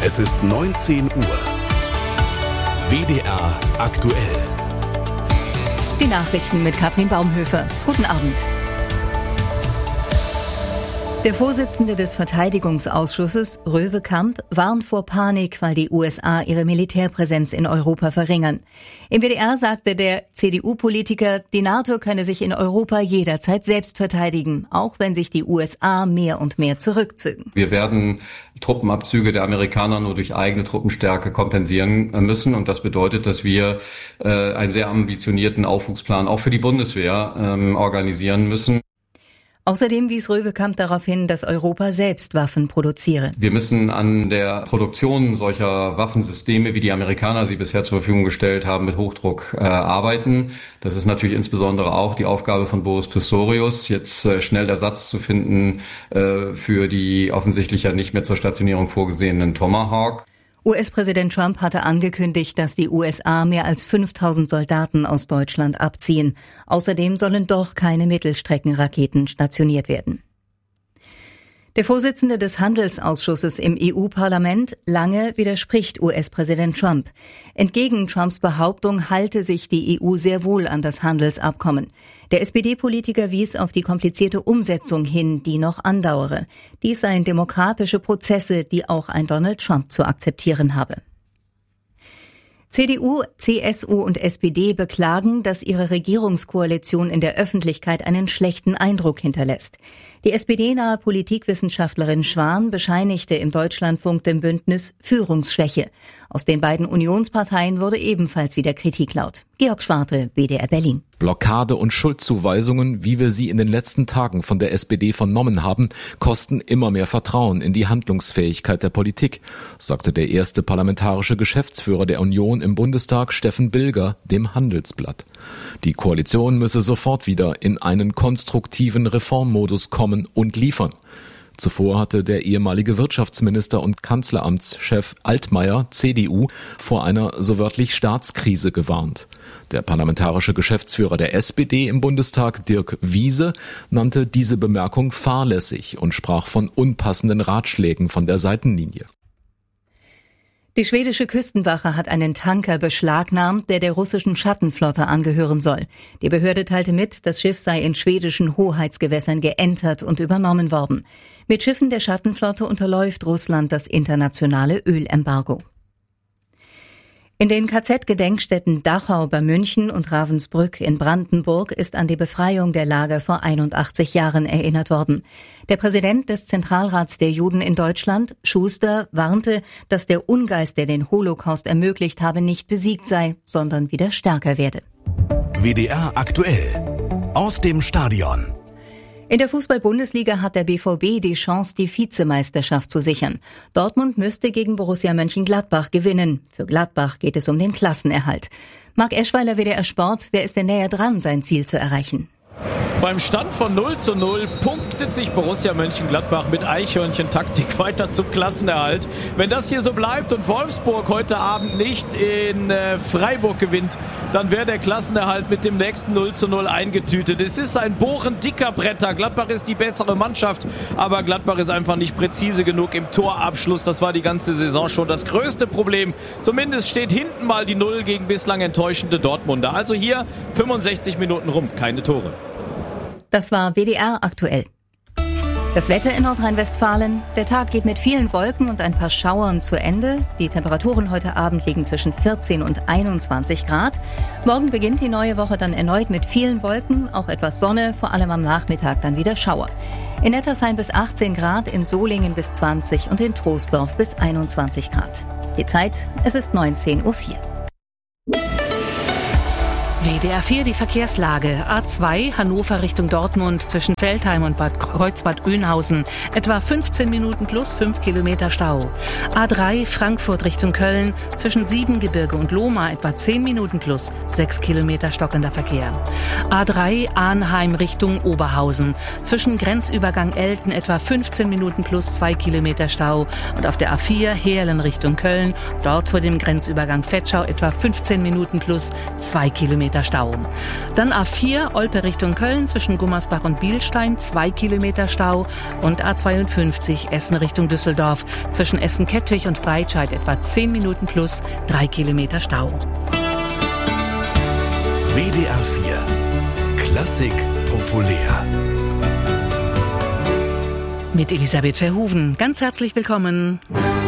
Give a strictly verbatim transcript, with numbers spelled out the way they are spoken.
Es ist neunzehn Uhr. W D R aktuell. Die Nachrichten mit Katrin Baumhöfer. Guten Abend. Der Vorsitzende des Verteidigungsausschusses, Röwekamp, warnt vor Panik, weil die U S A ihre Militärpräsenz in Europa verringern. Im W D R sagte der C D U-Politiker, die NATO könne sich in Europa jederzeit selbst verteidigen, auch wenn sich die U S A mehr und mehr zurückzögen. Wir werden Truppenabzüge der Amerikaner nur durch eigene Truppenstärke kompensieren müssen. Und das bedeutet, dass wir äh, einen sehr ambitionierten Aufwuchsplan auch für die Bundeswehr ähm, organisieren müssen. Außerdem wies Röwekamp darauf hin, dass Europa selbst Waffen produziere. Wir müssen an der Produktion solcher Waffensysteme, wie die Amerikaner sie bisher zur Verfügung gestellt haben, mit Hochdruck äh, arbeiten. Das ist natürlich insbesondere auch die Aufgabe von Boris Pistorius, jetzt äh, schnell Ersatz zu finden äh, für die offensichtlich ja nicht mehr zur Stationierung vorgesehenen Tomahawk. U S-Präsident Trump hatte angekündigt, dass die U S A mehr als fünftausend Soldaten aus Deutschland abziehen. Außerdem sollen doch keine Mittelstreckenraketen stationiert werden. Der Vorsitzende des Handelsausschusses im E U-Parlament, Lange, widerspricht U S-Präsident Trump. Entgegen Trumps Behauptung halte sich die E U sehr wohl an das Handelsabkommen. Der S P D-Politiker wies auf die komplizierte Umsetzung hin, die noch andauere. Dies seien demokratische Prozesse, die auch ein Donald Trump zu akzeptieren habe. C D U, C S U und S P D beklagen, dass ihre Regierungskoalition in der Öffentlichkeit einen schlechten Eindruck hinterlässt. Die S P D-nahe Politikwissenschaftlerin Schwan bescheinigte im Deutschlandfunk dem Bündnis Führungsschwäche. Aus den beiden Unionsparteien wurde ebenfalls wieder Kritik laut. Georg Schwarte, W D R Berlin. Blockade und Schuldzuweisungen, wie wir sie in den letzten Tagen von der S P D vernommen haben, kosten immer mehr Vertrauen in die Handlungsfähigkeit der Politik, sagte der erste parlamentarische Geschäftsführer der Union im Bundestag, Steffen Bilger, dem Handelsblatt. Die Koalition müsse sofort wieder in einen konstruktiven Reformmodus kommen und liefern. Zuvor hatte der ehemalige Wirtschaftsminister und Kanzleramtschef Altmaier, C D U, vor einer so wörtlich Staatskrise gewarnt. Der parlamentarische Geschäftsführer der S P D im Bundestag, Dirk Wiese, nannte diese Bemerkung fahrlässig und sprach von unpassenden Ratschlägen von der Seitenlinie. Die schwedische Küstenwache hat einen Tanker beschlagnahmt, der der russischen Schattenflotte angehören soll. Die Behörde teilte mit, das Schiff sei in schwedischen Hoheitsgewässern geentert und übernommen worden. Mit Schiffen der Schattenflotte unterläuft Russland das internationale Ölembargo. In den K Z-Gedenkstätten Dachau bei München und Ravensbrück in Brandenburg ist an die Befreiung der Lager vor einundachtzig Jahren erinnert worden. Der Präsident des Zentralrats der Juden in Deutschland, Schuster, warnte, dass der Ungeist, der den Holocaust ermöglicht habe, nicht besiegt sei, sondern wieder stärker werde. W D R aktuell. Aus dem Stadion. In der Fußball-Bundesliga hat der B V B die Chance, die Vizemeisterschaft zu sichern. Dortmund müsste gegen Borussia Mönchengladbach gewinnen. Für Gladbach geht es um den Klassenerhalt. Marc Eschweiler, W D R Sport, wer ist denn näher dran, sein Ziel zu erreichen? Beim Stand von null zu null punktet sich Borussia Mönchengladbach mit Eichhörnchen-Taktik weiter zum Klassenerhalt. Wenn das hier so bleibt und Wolfsburg heute Abend nicht in äh, Freiburg gewinnt, dann wäre der Klassenerhalt mit dem nächsten null zu null eingetütet. Es ist ein Bohren dicker Bretter. Gladbach ist die bessere Mannschaft, aber Gladbach ist einfach nicht präzise genug im Torabschluss. Das war die ganze Saison schon das größte Problem. Zumindest steht hinten mal die Null gegen bislang enttäuschende Dortmunder. Also hier fünfundsechzig Minuten rum, keine Tore. Das war W D R aktuell. Das Wetter in Nordrhein-Westfalen. Der Tag geht mit vielen Wolken und ein paar Schauern zu Ende. Die Temperaturen heute Abend liegen zwischen vierzehn und einundzwanzig Grad. Morgen beginnt die neue Woche dann erneut mit vielen Wolken, auch etwas Sonne, vor allem am Nachmittag dann wieder Schauer. In Nettersheim bis achtzehn Grad, in Solingen bis zwanzig und in Troisdorf bis einundzwanzig Grad. Die Zeit, es ist neunzehn Uhr vier. W D R vier, die Verkehrslage. A zwei, Hannover Richtung Dortmund zwischen Veltheim und Bad Kreuzbad-Oeynhausen. Etwa fünfzehn Minuten plus fünf Kilometer Stau. A drei, Frankfurt Richtung Köln zwischen Siebengebirge und Lohmar. Etwa zehn Minuten plus sechs Kilometer stockender Verkehr. A drei, Arnheim Richtung Oberhausen. Zwischen Grenzübergang Elten etwa fünfzehn Minuten plus zwei Kilometer Stau. Und auf der A vier, Heerlen Richtung Köln. Dort vor dem Grenzübergang Vetschau etwa fünfzehn Minuten plus zwei Kilometer Kilometer Stau. Dann A vier Olpe Richtung Köln zwischen Gummersbach und Bielstein, zwei Kilometer Stau. Und A zweiundfünfzig Essen Richtung Düsseldorf zwischen Essen-Kettwig und Breitscheid etwa zehn Minuten plus, drei Kilometer Stau. W D R vier Klassik populär. Mit Elisabeth Verhoeven. Ganz herzlich willkommen.